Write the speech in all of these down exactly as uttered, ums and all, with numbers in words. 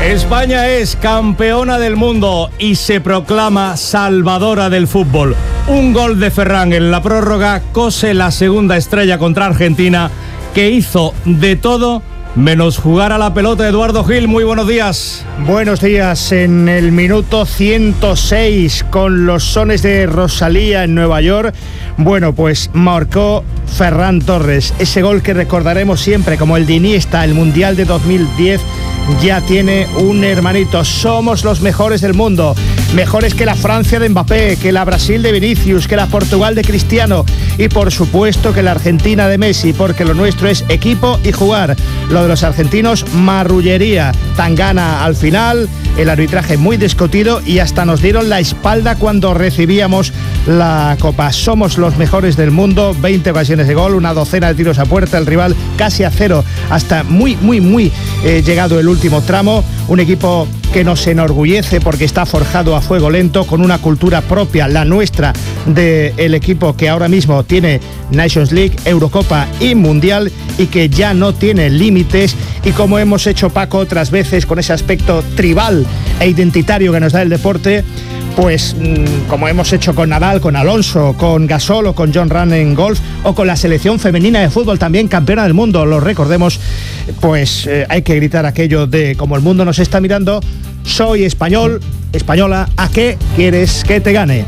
España es campeona del mundo y se proclama salvadora del fútbol. Un gol de Ferran en la prórroga cose la segunda estrella contra Argentina, que hizo de todo menos jugar a la pelota. Eduardo Gil, muy buenos días. Buenos días. En el minuto ciento seis, con los sones de Rosalía en Nueva York, bueno, pues marcó Ferran Torres. Ese gol que recordaremos siempre como el de Iniesta, el Mundial de dos mil diez, ya tiene un hermanito. Somos los mejores del mundo, mejores que la Francia de Mbappé, que la Brasil de Vinicius, que la Portugal de Cristiano y por supuesto que la Argentina de Messi, porque lo nuestro es equipo y jugar. Lo de los argentinos, marrullería. Tangana al final, el arbitraje muy discutido y hasta nos dieron la espalda cuando recibíamos la copa. Somos los mejores del mundo, veinte ocasiones de gol, una docena de tiros a puerta, el rival casi a cero, hasta muy, muy, muy eh, llegado el último tramo. Un equipo que nos enorgullece porque está forjado a fuego lento, con una cultura propia, la nuestra, del equipo que ahora mismo tiene Nations League, Eurocopa y Mundial, y que ya no tiene límites. Y como hemos hecho, Paco, otras veces con ese aspecto tribal e identitario que nos da el deporte, pues como hemos hecho con Nadal, con Alonso, con Gasol o con John Ram en golf, o con la selección femenina de fútbol, también campeona del mundo, lo recordemos, pues eh, hay que gritar aquello de: como el mundo nos está mirando, soy español, española, ¿a qué quieres que te gane?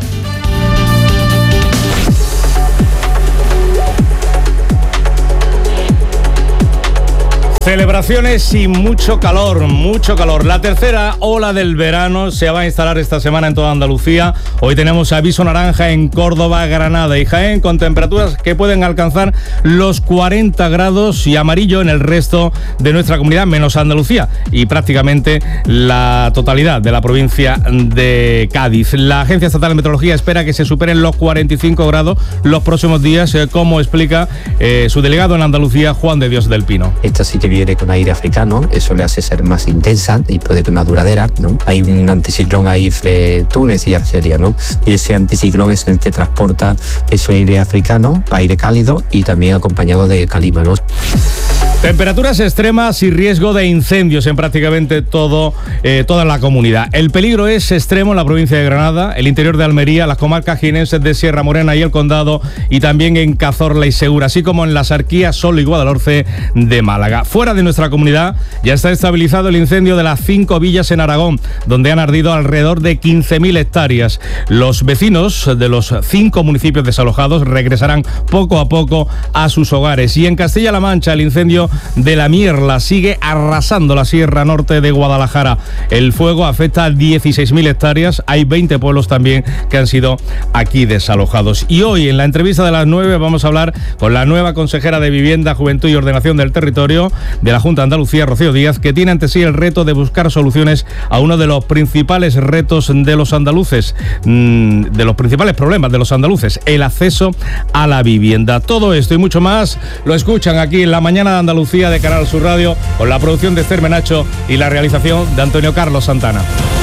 Celebraciones y mucho calor, mucho calor. La tercera ola del verano se va a instalar esta semana en toda Andalucía. Hoy tenemos aviso naranja en Córdoba, Granada y Jaén, con temperaturas que pueden alcanzar los cuarenta grados, y amarillo en el resto de nuestra comunidad, menos Andalucía y prácticamente la totalidad de la provincia de Cádiz. La Agencia Estatal de Meteorología espera que se superen los cuarenta y cinco grados los próximos días, eh, como explica eh, su delegado en Andalucía, Juan de Dios del Pino. Esta sí que viene con aire africano, eso le hace ser más intensa y puede que más duradera, ¿no? Hay un anticiclón ahí entre Túnez y Argelia, ¿no? Y ese anticiclón es el que transporta ese aire africano, aire cálido, y también acompañado de calima, ¿no? Temperaturas extremas y riesgo de incendios en prácticamente todo, eh, toda la comunidad. El peligro es extremo en la provincia de Granada, el interior de Almería, las comarcas jienenses de Sierra Morena y el Condado, y también en Cazorla y Segura, así como en las Sarquías, Sol y Guadalhorce de Málaga. Fuera de nuestra comunidad ya está estabilizado el incendio de las cinco villas en Aragón, donde han ardido alrededor de quince mil hectáreas. Los vecinos de los cinco municipios desalojados regresarán poco a poco a sus hogares. Y en Castilla-La Mancha, el incendio de la Mierla sigue arrasando la Sierra Norte de Guadalajara. El fuego afecta a dieciséis mil hectáreas. Hay veinte pueblos también que han sido aquí desalojados. Y hoy, en la entrevista de las nueve, vamos a hablar con la nueva consejera de Vivienda, Juventud y Ordenación del Territorio de la Junta de Andalucía, Rocío Díaz, que tiene ante sí el reto de buscar soluciones a uno de los principales retos de los andaluces, de los principales problemas de los andaluces, el acceso a la vivienda. Todo esto y mucho más lo escuchan aquí en La Mañana de Andalucía de Canal Sur Radio, con la producción de Esther Menacho y la realización de Antonio Carlos Santana.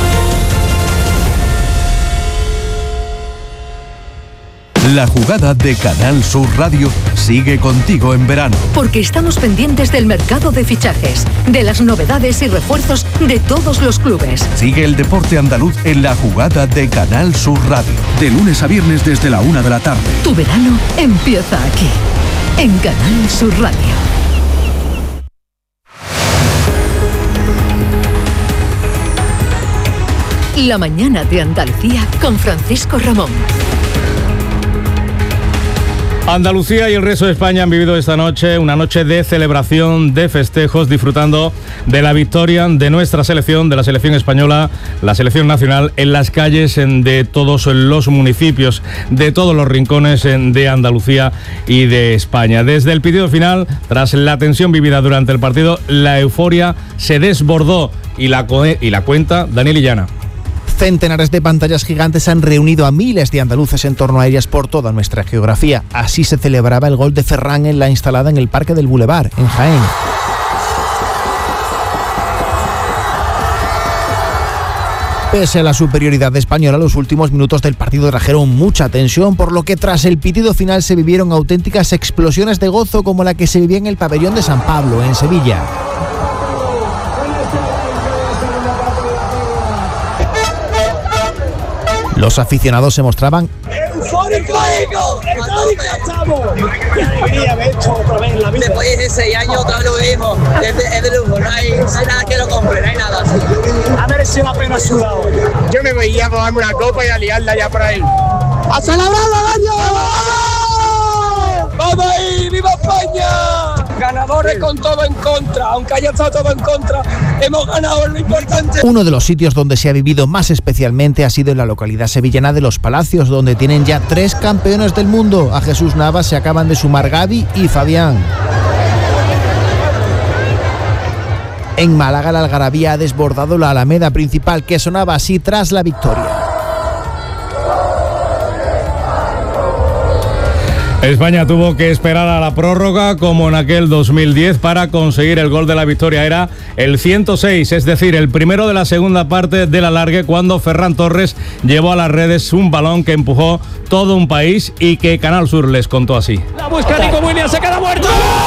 La jugada de Canal Sur Radio sigue contigo en verano. Porque estamos pendientes del mercado de fichajes, de las novedades y refuerzos de todos los clubes. Sigue el deporte andaluz en la jugada de Canal Sur Radio, de lunes a viernes desde la una de la tarde. Tu verano empieza aquí, en Canal Sur Radio. La Mañana de Andalucía con Francisco Ramón. Andalucía y el resto de España han vivido esta noche una noche de celebración, de festejos, disfrutando de la victoria de nuestra selección, de la selección española, la selección nacional, en las calles de todos los municipios, de todos los rincones de Andalucía y de España. Desde el pitido final, tras la tensión vivida durante el partido, la euforia se desbordó y la, y la cuenta Daniel Illana. Centenares de pantallas gigantes han reunido a miles de andaluces en torno a ellas por toda nuestra geografía. Así se celebraba el gol de Ferran en la instalada en el Parque del Boulevard, en Jaén. Pese a la superioridad española, los últimos minutos del partido trajeron mucha tensión, por lo que tras el pitido final se vivieron auténticas explosiones de gozo como la que se vivía en el pabellón de San Pablo, en Sevilla. Los aficionados se mostraban ¡Eufóricos! ¡Estamos! ¡Qué alegría haber hecho otra vez en la vida! Después de dieciséis años otra vez lo mismo. Es de, es de lujo, no hay, no hay nada que lo compre, no hay nada así. A merecido la pena sudado. Yo me veía a darme una copa y a liarla ya por ahí. ¡A celebrar el año! ¡Vamos ahí! ¡Viva España! Ganadores con todo en contra, aunque haya estado todo en contra, hemos ganado, lo importante. Uno de los sitios donde se ha vivido más especialmente ha sido en la localidad sevillana de Los Palacios, donde tienen ya tres campeones del mundo. A Jesús Navas se acaban de sumar Gavi y Fabián. En Málaga la algarabía ha desbordado la Alameda principal, que sonaba así tras la victoria. España tuvo que esperar a la prórroga como en aquel dos mil diez para conseguir el gol de la victoria. Era el ciento seis, es decir, el primero de la segunda parte del alargue, cuando Ferran Torres llevó a las redes un balón que empujó todo un país y que Canal Sur les contó así. La busca Nico Williams, se queda muerto.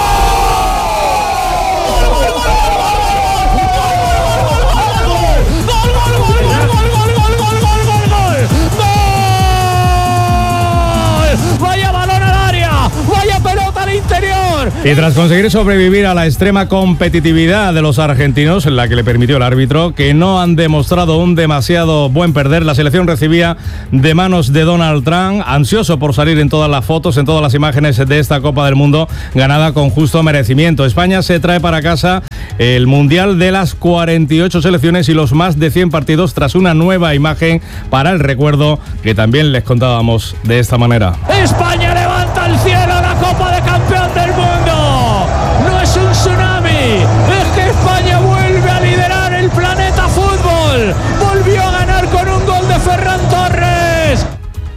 Y tras conseguir sobrevivir a la extrema competitividad de los argentinos, en la que le permitió el árbitro, que no han demostrado un demasiado buen perder, la selección recibía de manos de Donald Trump, ansioso por salir en todas las fotos, en todas las imágenes de esta Copa del Mundo, ganada con justo merecimiento. España se trae para casa el Mundial de las cuarenta y ocho selecciones y los más de cien partidos, tras una nueva imagen para el recuerdo que también les contábamos de esta manera. España levanta al cielo la Copa de Campeón del Mundo. No es un tsunami, es que España vuelve a liderar el planeta fútbol. Volvió a ganar con un gol de Ferran Torres.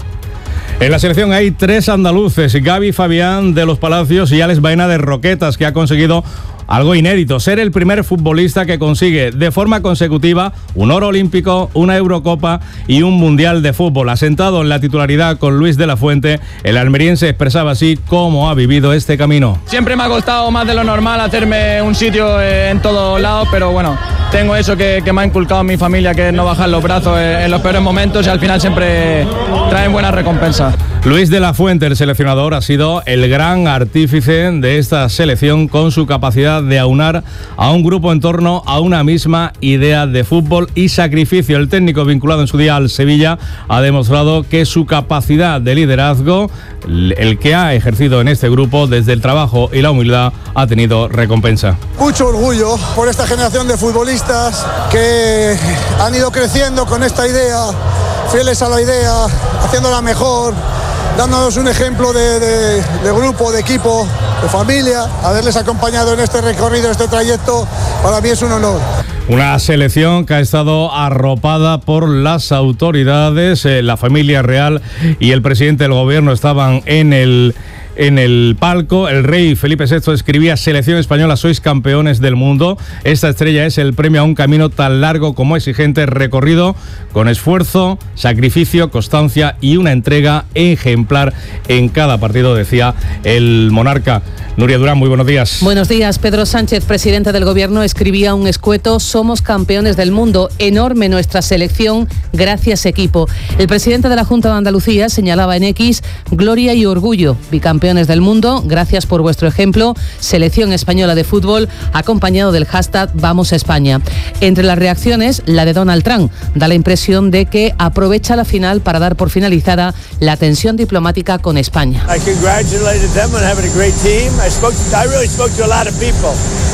En la selección hay tres andaluces: Gavi Fabián de Los Palacios y Alex Baena de Roquetas, que ha conseguido algo inédito, ser el primer futbolista que consigue de forma consecutiva un oro olímpico, una Eurocopa y un Mundial de Fútbol. Asentado en la titularidad con Luis de la Fuente, el almeriense expresaba así cómo ha vivido este camino. Siempre me ha costado más de lo normal hacerme un sitio en todos lados, pero bueno, tengo eso que, que me ha inculcado mi familia, que es no bajar los brazos en los peores momentos, y al final siempre traen buenas recompensas. Luis de la Fuente, el seleccionador, ha sido el gran artífice de esta selección, con su capacidad de aunar a un grupo en torno a una misma idea de fútbol y sacrificio. El técnico, vinculado en su día al Sevilla, ha demostrado que su capacidad de liderazgo, el que ha ejercido en este grupo desde el trabajo y la humildad, ha tenido recompensa. Mucho orgullo por esta generación de futbolistas que han ido creciendo con esta idea, fieles a la idea, haciéndola mejor, dándonos un ejemplo de, de, de grupo, de equipo, de familia. Haberles acompañado en este recorrido, en este trayecto, para mí es un honor. Una selección que ha estado arropada por las autoridades, eh, la familia real y el presidente del gobierno estaban en el... En el palco. El rey Felipe sexto escribía: selección española, sois campeones del mundo. Esta estrella es el premio a un camino tan largo como exigente, recorrido con esfuerzo, sacrificio, constancia y una entrega ejemplar en cada partido, decía el monarca. Nuria Durán, muy buenos días. Buenos días. Pedro Sánchez, presidente del gobierno, escribía un escueto: somos campeones del mundo, enorme nuestra selección, gracias equipo. El presidente de la Junta de Andalucía señalaba en X: gloria y orgullo, bicampeón del mundo, gracias por vuestro ejemplo, selección española de fútbol, acompañado del hashtag Vamos España. Entre las reacciones, la de Donald Trump da la impresión de que aprovecha la final para dar por finalizada la tensión diplomática con España. I congratulated them on having a great team. I spoke to, I really spoke to a lot of people.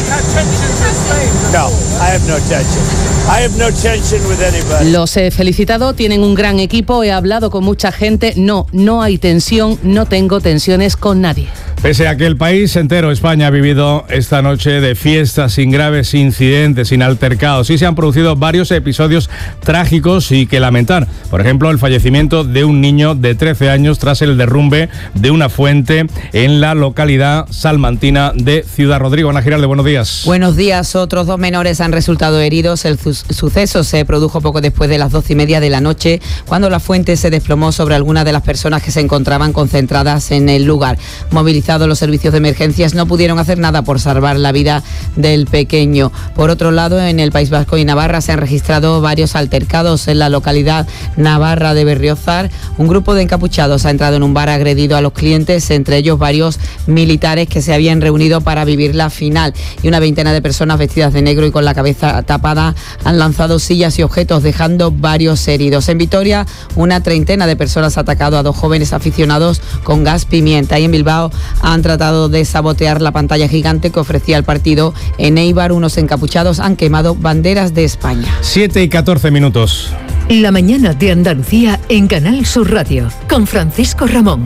No, I have no tension. I have no tension with anybody. Los he felicitado, tienen un gran equipo, he hablado con mucha gente. No, no hay tensión, no tengo tensiones con nadie. Pese a que el país entero, España, ha vivido esta noche de fiesta sin graves incidentes, sin altercados, sí se han producido varios episodios trágicos y que lamentar. Por ejemplo, el fallecimiento de un niño de trece años tras el derrumbe de una fuente en la localidad salmantina de Ciudad Rodrigo. Ana Giralde, buenos días. Buenos días. Otros dos menores han resultado heridos. El su- suceso se produjo poco después de las doce y media de la noche, cuando la fuente se desplomó sobre algunas de las personas que se encontraban concentradas en el lugar. Movilizados movilizado los servicios de emergencias no pudieron hacer nada por salvar la vida del pequeño. Por otro lado, en el País Vasco y Navarra se han registrado varios altercados. En la localidad navarra de Berriozar, un grupo de encapuchados ha entrado en un bar, agredido a los clientes, entre ellos varios militares que se habían reunido para vivir la final, y una veintena de personas vestidas de negro y con la cabeza tapada han lanzado sillas y objetos, dejando varios heridos. En Vitoria, una treintena de personas ha atacado a dos jóvenes aficionados con gas pimienta, y en Bilbao han tratado de sabotear la pantalla gigante que ofrecía el partido. En Eibar, unos encapuchados han quemado banderas de España. siete y catorce minutos. La mañana de Andalucía en Canal Sur Radio, con Francisco Ramón.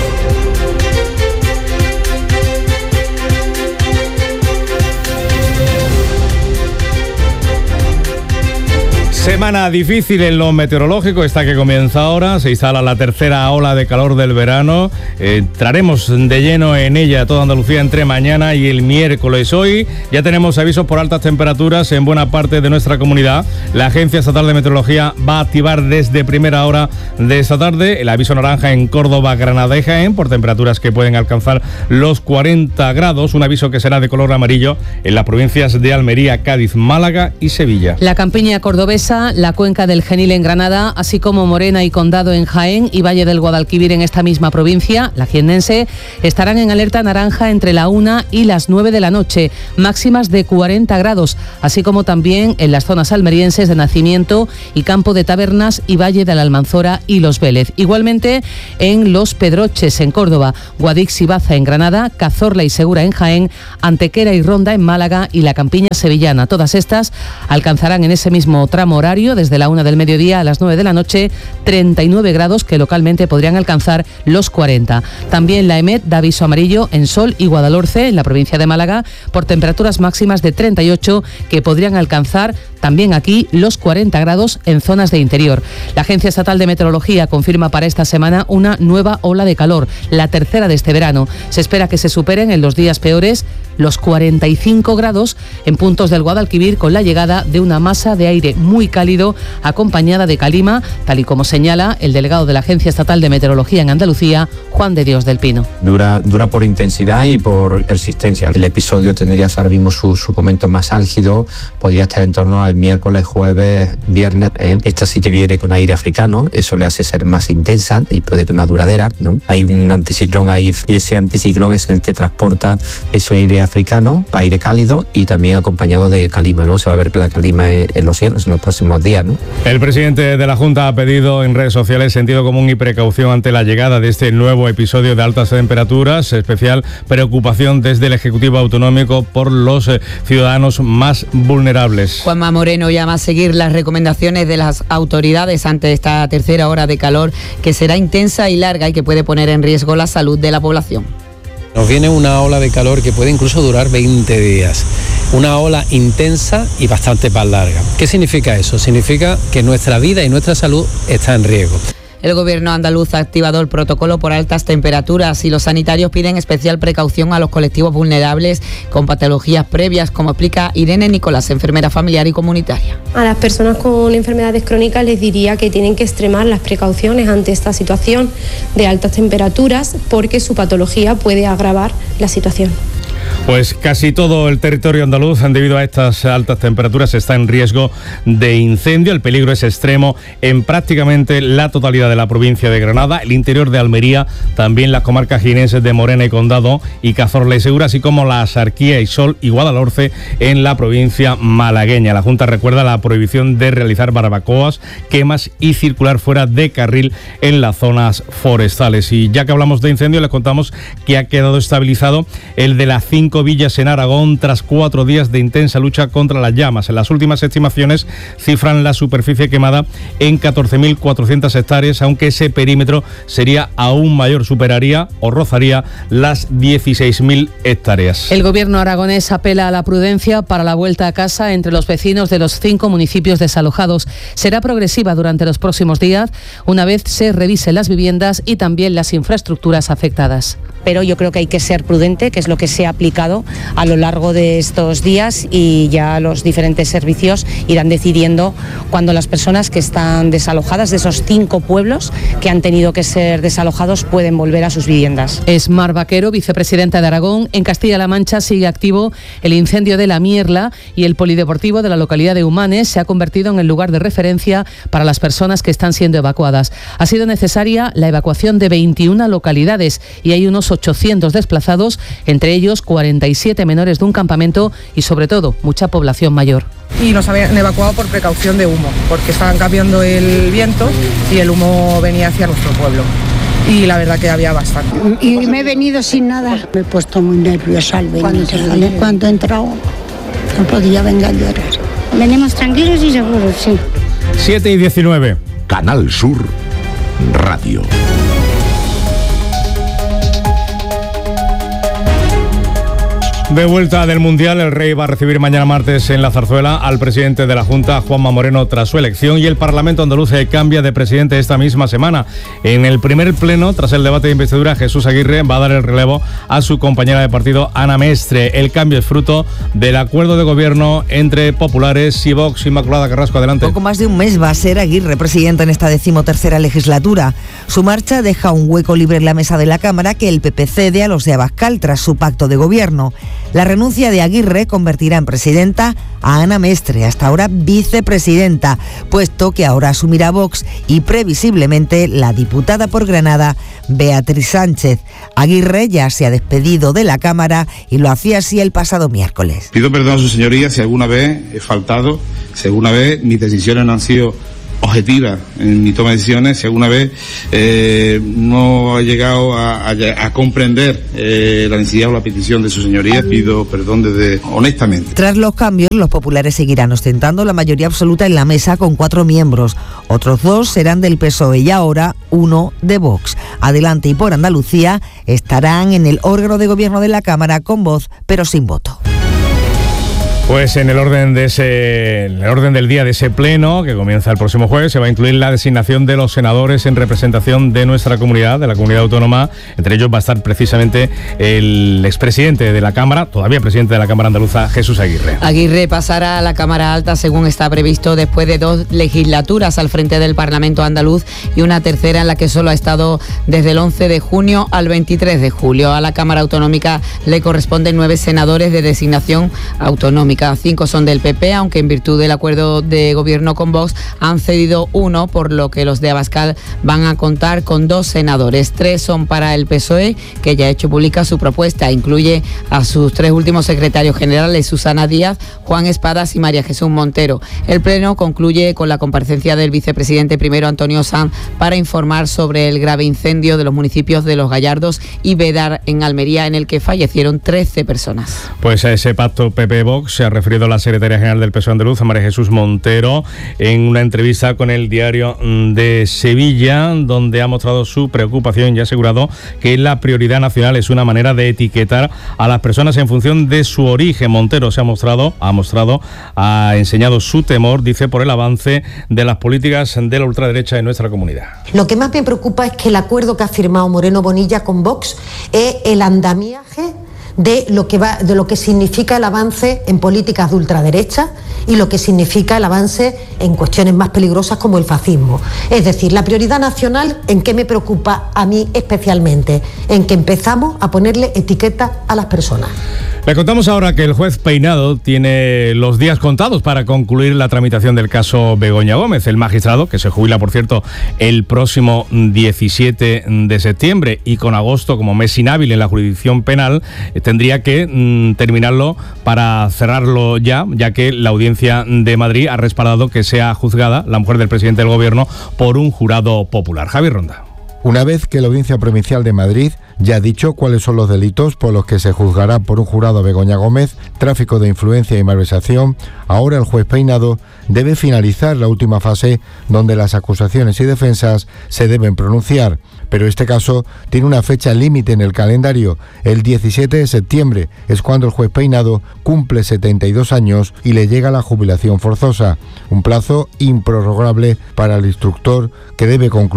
Semana difícil en lo meteorológico, esta que comienza ahora, se instala la tercera ola de calor del verano. Eh, entraremos de lleno en ella toda Andalucía entre mañana y el miércoles. Hoy ya tenemos avisos por altas temperaturas en buena parte de nuestra comunidad. La Agencia Estatal de Meteorología va a activar desde primera hora de esta tarde el aviso naranja en Córdoba, Granada y Jaén por temperaturas que pueden alcanzar los cuarenta grados, un aviso que será de color amarillo en las provincias de Almería, Cádiz, Málaga y Sevilla. La campiña cordobesa, la cuenca del Genil en Granada, así como Morena y Condado en Jaén y Valle del Guadalquivir en esta misma provincia, la jiennense, estarán en alerta naranja entre la una y las nueve de la noche, máximas de cuarenta grados, así como también en las zonas almerienses de Nacimiento y Campo de Tabernas y Valle de la Almanzora y Los Vélez. Igualmente en Los Pedroches en Córdoba, Guadix y Baza en Granada, Cazorla y Segura en Jaén, Antequera y Ronda en Málaga y la campiña sevillana. Todas estas alcanzarán en ese mismo tramo horario, desde la una del mediodía a las nueve de la noche, treinta y nueve grados que localmente podrían alcanzar los cuarenta. También la EMET da aviso amarillo en Sol y Guadalhorce, en la provincia de Málaga, por temperaturas máximas de treinta y ocho que podrían alcanzar también aquí los cuarenta grados en zonas de interior. La Agencia Estatal de Meteorología confirma para esta semana una nueva ola de calor, la tercera de este verano. Se espera que se superen en los días peores los cuarenta y cinco grados en puntos del Guadalquivir, con la llegada de una masa de aire muy cálido acompañada de calima, tal y como señala el delegado de la Agencia Estatal de Meteorología en Andalucía, Juan de Dios del Pino. Dura, dura por intensidad y por persistencia. El episodio tendría ahora mismo su, su momento más álgido, podría estar en torno al miércoles, jueves, viernes. ¿eh? Esta sí que viene con aire africano, eso le hace ser más intensa y puede ser más duradera, ¿no? Hay un anticiclón ahí, y ese anticiclón es el que transporta ese aire africano, aire cálido, y también acompañado de calima, ¿no? Se va a ver la calima en los cielos en los próximos días, ¿no? El presidente de la Junta ha pedido en redes sociales sentido común y precaución ante la llegada de este nuevo episodio de altas temperaturas, especial preocupación desde el Ejecutivo Autonómico por los eh, ciudadanos más vulnerables. Juanma Moreno llama a seguir las recomendaciones de las autoridades ante esta tercera hora de calor, que será intensa y larga y que puede poner en riesgo la salud de la población. Nos viene una ola de calor que puede incluso durar veinte días. Una ola intensa y bastante más larga. ¿Qué significa eso? Significa que nuestra vida y nuestra salud está en riesgo. El gobierno andaluz ha activado el protocolo por altas temperaturas y los sanitarios piden especial precaución a los colectivos vulnerables con patologías previas, como explica Irene Nicolás, enfermera familiar y comunitaria. A las personas con enfermedades crónicas les diría que tienen que extremar las precauciones ante esta situación de altas temperaturas, porque su patología puede agravar la situación. Pues casi todo el territorio andaluz, debido a estas altas temperaturas, está en riesgo de incendio. El peligro es extremo en prácticamente la totalidad de la provincia de Granada, el interior de Almería, también las comarcas jienenses de Morena y Condado y Cazorla y Segura, así como la Axarquía y Sol y Guadalhorce en la provincia malagueña. La Junta recuerda la prohibición de realizar barbacoas, quemas y circular fuera de carril en las zonas forestales. Y ya que hablamos de incendio, les contamos que ha quedado estabilizado el de las cinco villas en Aragón tras cuatro días de intensa lucha contra las llamas. En las últimas estimaciones cifran la superficie quemada en catorce mil cuatrocientas hectáreas, aunque ese perímetro sería aún mayor, superaría o rozaría las dieciséis mil hectáreas. El gobierno aragonés apela a la prudencia para la vuelta a casa entre los vecinos de los cinco municipios desalojados. Será progresiva durante los próximos días, una vez se revisen las viviendas y también las infraestructuras afectadas. pero yo creo que hay que ser prudente, que es lo que se ha aplicado a lo largo de estos días, y ya los diferentes servicios irán decidiendo cuando las personas que están desalojadas de esos cinco pueblos que han tenido que ser desalojados pueden volver a sus viviendas. Es Mar Vaquero, vicepresidenta de Aragón. En Castilla-La Mancha sigue activo el incendio de La Mierla y el polideportivo de la localidad de Humanes se ha convertido en el lugar de referencia para las personas que están siendo evacuadas. Ha sido necesaria la evacuación de veintiuna localidades y hay unos ochocientos desplazados, entre ellos cuarenta y siete menores de un campamento y sobre todo mucha población mayor. Y nos habían evacuado por precaución de humo, porque estaban cambiando el viento y el humo venía hacia nuestro pueblo. Y la verdad que había bastante. Y me he venido sin nada. Me he puesto muy nerviosa al venir. Cuando he entrado no podía venir a llorar. Venimos tranquilos y seguros, sí. siete y diecinueve. Canal Sur Radio. De vuelta del Mundial, el Rey va a recibir mañana martes en la Zarzuela al presidente de la Junta, Juanma Moreno, tras su elección, y el Parlamento andaluz cambia de presidente esta misma semana. En el primer pleno, tras el debate de investidura, Jesús Aguirre va a dar el relevo a su compañera de partido, Ana Mestre. El cambio es fruto del acuerdo de gobierno entre populares y Vox. Inmaculada Carrasco, adelante. Poco más de un mes va a ser Aguirre presidenta en esta decimotercera legislatura. Su marcha deja un hueco libre en la mesa de la Cámara que el P P cede a los de Abascal tras su pacto de gobierno. La renuncia de Aguirre convertirá en presidenta a Ana Mestre, hasta ahora vicepresidenta, puesto que ahora asumirá Vox y previsiblemente la diputada por Granada, Beatriz Sánchez. Aguirre ya se ha despedido de la Cámara y lo hacía así el pasado miércoles. Pido perdón a su señoría si alguna vez he faltado, si alguna vez mis decisiones no han sido objetiva en mi toma de decisiones, si alguna vez eh, no ha llegado a, a, a comprender eh, la necesidad o la petición de su señoría, pido perdón desde honestamente. Tras los cambios, los populares seguirán ostentando la mayoría absoluta en la mesa con cuatro miembros. Otros dos serán del P S O E y ahora uno de Vox. Adelante y por Andalucía estarán en el órgano de gobierno de la Cámara con voz pero sin voto. Pues en el orden de ese, en el orden del día de ese pleno, que comienza el próximo jueves, se va a incluir la designación de los senadores en representación de nuestra comunidad, de la comunidad autónoma. Entre ellos va a estar precisamente el expresidente de la Cámara, todavía presidente de la Cámara Andaluza, Jesús Aguirre. Aguirre pasará a la Cámara Alta según está previsto después de dos legislaturas al frente del Parlamento andaluz y una tercera en la que solo ha estado desde el once de junio al veintitrés de julio. A la Cámara Autonómica le corresponden nueve senadores de designación autonómica. Cinco son del P P, aunque en virtud del acuerdo de gobierno con Vox han cedido uno, por lo que los de Abascal van a contar con dos senadores. Tres son para el P S O E, que ya ha hecho pública su propuesta. Incluye a sus tres últimos secretarios generales, Susana Díaz, Juan Espadas y María Jesús Montero. El pleno concluye con la comparecencia del vicepresidente primero, Antonio Sanz, para informar sobre el grave incendio de los municipios de Los Gallardos y Bédar en Almería, en el que fallecieron trece personas. Pues a ese pacto P P-Vox se ha referido la secretaria general del P S O E andaluz, María Jesús Montero, en una entrevista con el Diario de Sevilla, donde ha mostrado su preocupación y ha asegurado que la prioridad nacional es una manera de etiquetar a las personas en función de su origen. Montero se ha mostrado, ha mostrado, ha enseñado su temor, dice, por el avance de las políticas de la ultraderecha en nuestra comunidad. Lo que más me preocupa es que el acuerdo que ha firmado Moreno Bonilla con Vox es el andamiaje de lo que va, de lo que significa el avance en políticas de ultraderecha y lo que significa el avance en cuestiones más peligrosas como el fascismo. Es decir, la prioridad nacional, ¿en qué me preocupa a mí especialmente? En que empezamos a ponerle etiquetas a las personas. Le contamos ahora que el juez Peinado tiene los días contados para concluir la tramitación del caso Begoña Gómez. El magistrado, que se jubila, por cierto, el próximo diecisiete de septiembre y con agosto como mes inhábil en la jurisdicción penal, tendría que mm, terminarlo para cerrarlo ya, ya que la Audiencia de Madrid ha respaldado que sea juzgada la mujer del presidente del Gobierno por un jurado popular. Javier Ronda. Una vez que la Audiencia Provincial de Madrid ya ha dicho cuáles son los delitos por los que se juzgará por un jurado a Begoña Gómez, tráfico de influencia y malversación, ahora el juez Peinado debe finalizar la última fase donde las acusaciones y defensas se deben pronunciar. Pero este caso tiene una fecha límite en el calendario. El diecisiete de septiembre es cuando el juez Peinado cumple setenta y dos años y le llega la jubilación forzosa, un plazo improrrogable para el instructor que debe concluir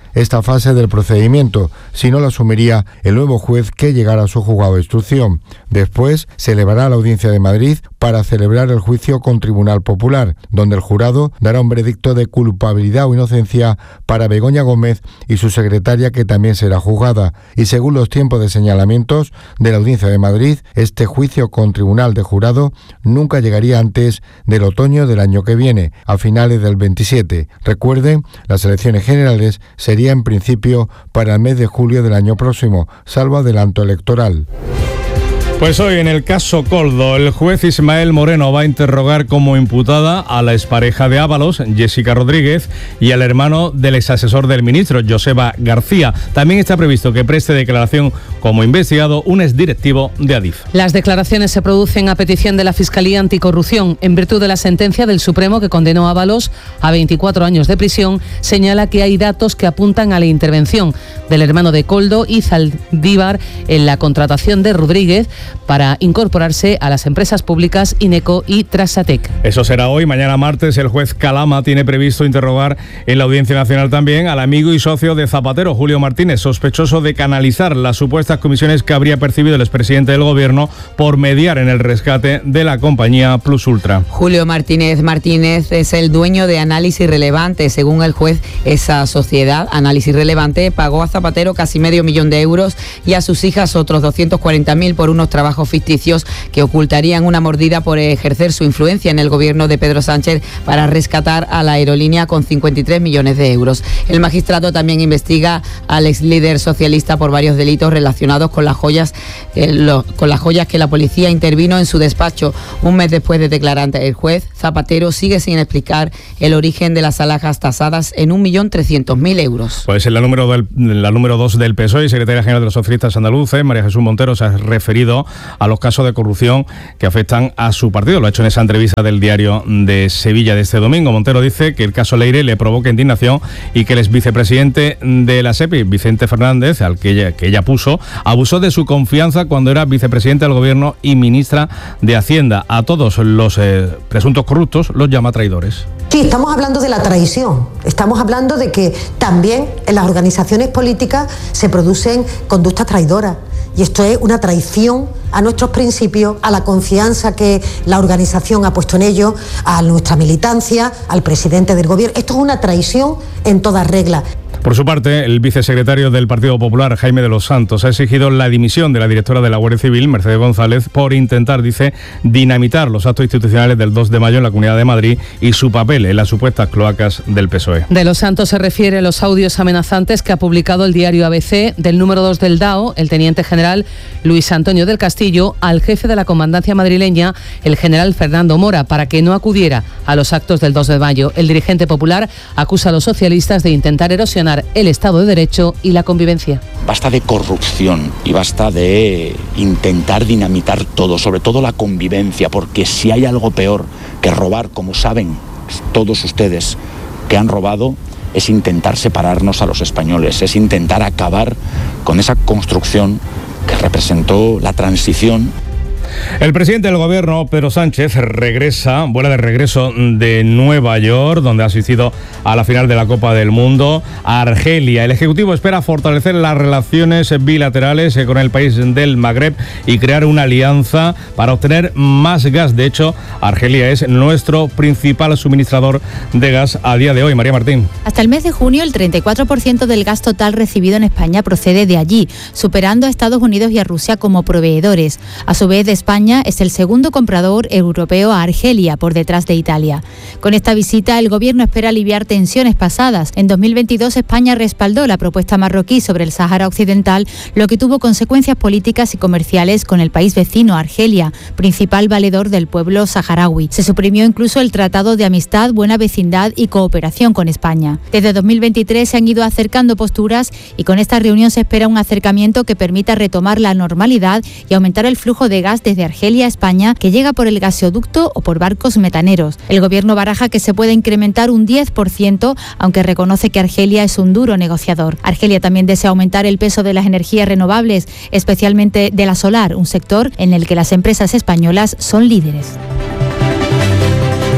esta fase del procedimiento, si no la asumiría el nuevo juez que llegara a su juzgado de instrucción. Después se elevará a la Audiencia de Madrid para celebrar el juicio con Tribunal Popular, donde el jurado dará un veredicto de culpabilidad o inocencia para Begoña Gómez y su secretaria, que también será juzgada. Y según los tiempos de señalamientos de la Audiencia de Madrid, este juicio con Tribunal de Jurado nunca llegaría antes del otoño del año que viene, a finales del veintisiete. Recuerden, las elecciones generales serían en principio para el mes de julio del año próximo, salvo adelanto electoral. Pues hoy, en el caso Koldo, el juez Ismael Moreno va a interrogar como imputada a la expareja de Ábalos, Jessica Rodríguez, y al hermano del exasesor del ministro, Joseba García. También está previsto que preste declaración como investigado un exdirectivo de Adif. Las declaraciones se producen a petición de la Fiscalía Anticorrupción. En virtud de la sentencia del Supremo que condenó a Ábalos a veinticuatro años de prisión, señala que hay datos que apuntan a la intervención del hermano de Koldo y Zaldívar en la contratación de Rodríguez para incorporarse a las empresas públicas Ineco y Trasatec. Eso será hoy. Mañana martes el juez Calama tiene previsto interrogar en la Audiencia Nacional también al amigo y socio de Zapatero, Julio Martínez, sospechoso de canalizar las supuestas comisiones que habría percibido el expresidente del Gobierno por mediar en el rescate de la compañía Plus Ultra. Julio Martínez Martínez es el dueño de Análisis Relevante. Según el juez, esa sociedad, Análisis Relevante, pagó a Zapatero casi medio millón de euros y a sus hijas otros doscientos cuarenta mil por unos trabajos ficticios que ocultarían una mordida por ejercer su influencia en el gobierno de Pedro Sánchez para rescatar a la aerolínea con cincuenta y tres millones de euros. El magistrado también investiga al ex líder socialista por varios delitos relacionados con las joyas, eh, lo, con las joyas que la policía intervino en su despacho. Un mes después de declarar ante el juez, Zapatero sigue sin explicar el origen de las alhajas tasadas en un millón trescientos mil euros. Pues en la número, del, la número dos del P S O E y secretaria general de los socialistas andaluces, María Jesús Montero, se ha referido a los casos de corrupción que afectan a su partido. Lo ha hecho en esa entrevista del Diario de Sevilla de este domingo. Montero dice que el caso Leire le provoca indignación y que el ex vicepresidente de la SEPI, Vicente Fernández, al que ella, que ella puso, abusó de su confianza cuando era vicepresidente del Gobierno y ministra de Hacienda. A todos los eh, presuntos corruptos los llama traidores. Sí, estamos hablando de la traición. Estamos hablando de que también en las organizaciones políticas se producen conductas traidoras. Y esto es una traición a nuestros principios, a la confianza que la organización ha puesto en ellos, a nuestra militancia, al presidente del gobierno. Esto es una traición en toda regla. Por su parte, el vicesecretario del Partido Popular, Jaime de los Santos, ha exigido la dimisión de la directora de la Guardia Civil, Mercedes González, por intentar, dice, dinamitar los actos institucionales del dos de mayo en la Comunidad de Madrid y su papel en las supuestas cloacas del P S O E. De los Santos se refiere a los audios amenazantes que ha publicado el diario A B C del número dos del D A O, el teniente general Luis Antonio del Castillo, al jefe de la comandancia madrileña, el general Fernando Mora, para que no acudiera a los actos del dos de mayo. El dirigente popular acusa a los socialistas de intentar erosionar el Estado de Derecho y la convivencia. Basta de corrupción y basta de intentar dinamitar todo, sobre todo la convivencia, porque si hay algo peor que robar, como saben todos ustedes que han robado, es intentar separarnos a los españoles, es intentar acabar con esa construcción que representó la transición. El presidente del Gobierno, Pedro Sánchez, regresa, vuela de regreso de Nueva York, donde ha asistido a la final de la Copa del Mundo, a Argelia. El Ejecutivo espera fortalecer las relaciones bilaterales con el país del Magreb y crear una alianza para obtener más gas. De hecho, Argelia es nuestro principal suministrador de gas a día de hoy. María Martín. Hasta el mes de junio, el treinta y cuatro por ciento del gas total recibido en España procede de allí, superando a Estados Unidos y a Rusia como proveedores. A su vez, de España es el segundo comprador europeo a Argelia, por detrás de Italia. Con esta visita, el Gobierno espera aliviar tensiones pasadas. En dos mil veintidós, España respaldó la propuesta marroquí sobre el Sáhara Occidental, lo que tuvo consecuencias políticas y comerciales con el país vecino, Argelia, principal valedor del pueblo saharaui. Se suprimió incluso el Tratado de Amistad, Buena Vecindad y Cooperación con España. Desde dos mil veintitrés se han ido acercando posturas y con esta reunión se espera un acercamiento que permita retomar la normalidad y aumentar el flujo de gas desde Argelia a España, que llega por el gasoducto o por barcos metaneros. El Gobierno baraja que se puede incrementar un diez por ciento, aunque reconoce que Argelia es un duro negociador. Argelia también desea aumentar el peso de las energías renovables, especialmente de la solar, un sector en el que las empresas españolas son líderes.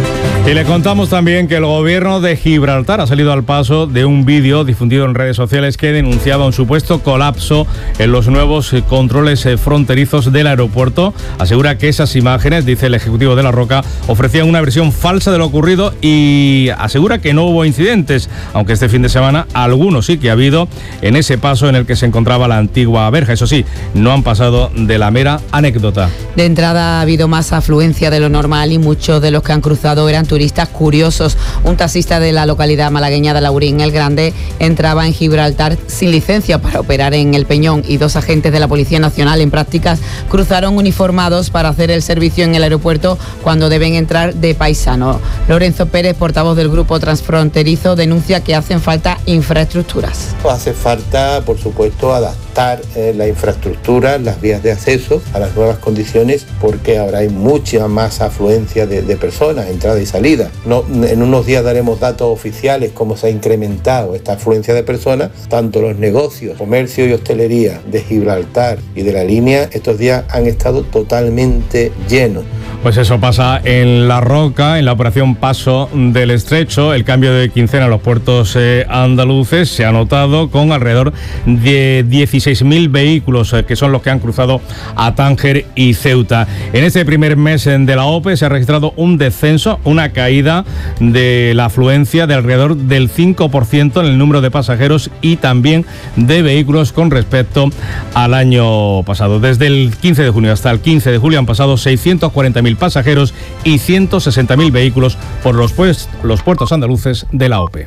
Y le contamos también que el gobierno de Gibraltar ha salido al paso de un vídeo difundido en redes sociales que denunciaba un supuesto colapso en los nuevos controles fronterizos del aeropuerto. Asegura que esas imágenes, dice el ejecutivo de La Roca, ofrecían una versión falsa de lo ocurrido y asegura que no hubo incidentes, aunque este fin de semana algunos sí que ha habido en ese paso en el que se encontraba la antigua verja. Eso sí, no han pasado de la mera anécdota. De entrada ha habido más afluencia de lo normal y muchos de los que han cruzado eran turistas curiosos. Un taxista de la localidad malagueña de Laurín el Grande entraba en Gibraltar sin licencia para operar en el Peñón y dos agentes de la Policía Nacional en prácticas cruzaron uniformados para hacer el servicio en el aeropuerto cuando deben entrar de paisano. Lorenzo Pérez, portavoz del Grupo Transfronterizo, denuncia que hacen falta infraestructuras. Hace falta, por supuesto, adaptar eh, la infraestructura, las vías de acceso a las nuevas condiciones, porque ahora hay mucha más afluencia de, de personas, entrada y salida. No, en unos días daremos datos oficiales cómo se ha incrementado esta afluencia de personas. Tanto los negocios, comercio y hostelería de Gibraltar y de la línea estos días han estado totalmente llenos. Pues eso pasa en La Roca, en la operación Paso del Estrecho. El cambio de quincena en los puertos eh, andaluces se ha notado con alrededor de dieciséis mil vehículos, eh, que son los que han cruzado a Tánger y Ceuta. En este primer mes de la OPE se ha registrado un descenso, una caída de la afluencia de alrededor del cinco por ciento en el número de pasajeros y también de vehículos con respecto al año pasado. Desde el quince de junio hasta el quince de julio han pasado seiscientos cuarenta mil pasajeros y ciento sesenta mil vehículos por los, pues, los puertos andaluces de la OPE.